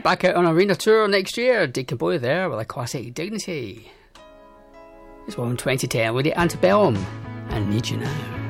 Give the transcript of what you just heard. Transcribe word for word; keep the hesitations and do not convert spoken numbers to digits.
back out on arena tour next year. Deacon Boy there with a classic Dignity. This one from twenty ten with the Antebellum and Need You Now.